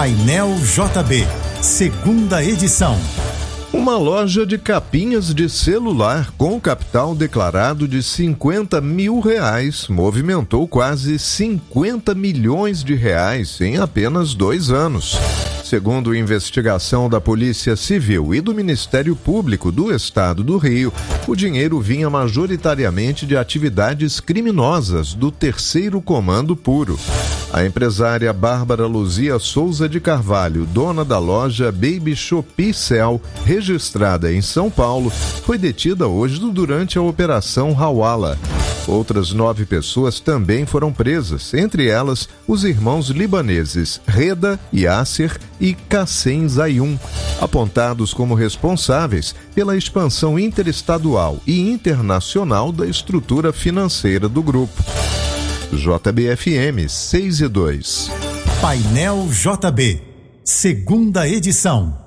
Painel JB, segunda edição. Uma loja de capinhas de celular com capital declarado de R$50 mil movimentou quase R$50 milhões em apenas 2 anos. Segundo investigação da Polícia Civil e do Ministério Público do Estado do Rio, o dinheiro vinha majoritariamente de atividades criminosas do Terceiro Comando Puro. A empresária Bárbara Luzia Souza de Carvalho, dona da loja Baby Shopee Cell, registrada em São Paulo, foi detida hoje durante a Operação Hawala. Outras 9 pessoas também foram presas, entre elas os irmãos libaneses Reda, Yasser e Qassem Zayun, apontados como responsáveis pela expansão interestadual e internacional da estrutura financeira do grupo. JBFM 6 e 2. Painel JB, segunda edição.